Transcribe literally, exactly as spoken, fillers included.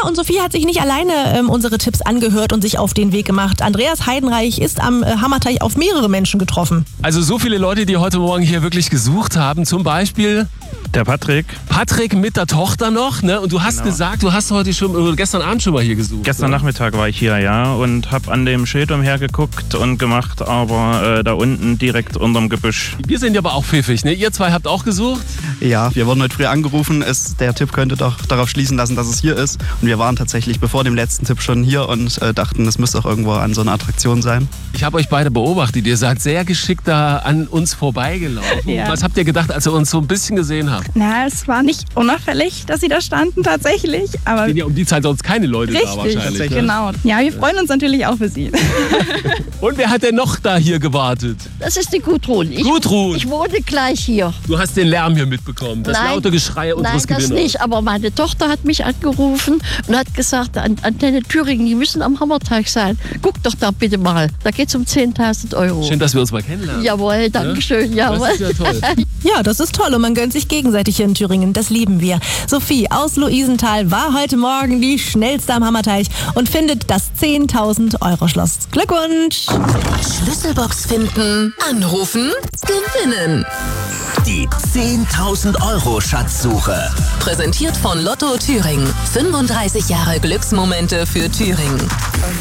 und Sophie hat sich nicht alleine ähm, unsere Tipps angehört und sich auf den Weg gemacht. Andreas Heidenreich ist am äh, Hammerteich auf mehrere Menschen getroffen. Also so viele Leute, die heute Morgen hier wirklich gesucht haben. Zum Beispiel der Patrick. Patrick mit der Tochter noch, ne? Und du hast genau. gesagt, du hast heute schon, oder gestern Abend schon mal hier gesucht. Gestern oder? Nachmittag war ich hier, ja, und habe an dem Schild umhergeguckt und gemacht, aber äh, da unten direkt unterm Gebüsch. Wir sind ja aber auch pfiffig, ne? Ihr zwei habt auch gesucht? Ja, wir wurden heute früh angerufen. Es, der Tipp könnte doch darauf schließen lassen, dass es hier ist. Und wir waren tatsächlich bevor dem letzten Tipp schon hier und äh, dachten, es müsste auch irgendwo an so einer Attraktion sein. Ich habe euch beide beobachtet. Ihr seid sehr geschickt da an uns vorbeigelaufen. Ja. Was habt ihr gedacht, als ihr uns so ein bisschen gesehen habt? Na, es war nicht unauffällig, dass sie da standen tatsächlich. Aber sind ja um die Zeit sonst keine Leute richtig, da wahrscheinlich. Ne? Genau. Ja, wir freuen uns natürlich auch für sie. Und wer hat denn noch da hier gewartet? Das ist die Gudrun. Ich, Gudrun. Ich wohne gleich hier. Du hast den Lärm hier mitbekommen, das Nein, laute Geschrei unseres Nein, das Gewinners. nicht, aber meine Tochter hat mich angerufen und hat gesagt, An- Antenne Thüringen, die müssen am Hammerteich sein. Guck doch da bitte mal, da geht es um zehntausend Euro. Schön, dass wir uns mal kennenlernen. Jawohl, danke schön. Jawohl. Das ist ja toll. Ja, das ist toll und man gönnt sich gegenseitig hier in Thüringen. Das lieben wir. Sophie aus Luisenthal war heute Morgen die schnellste am Hammerteich und findet das zehntausend Euro Schloss. Glückwunsch! Schlüsselbox finden, anrufen, gewinnen. Die zehntausend Euro Schatzsuche. Präsentiert von Lotto Thüringen. fünfunddreißig Jahre Glücksmomente für Thüringen.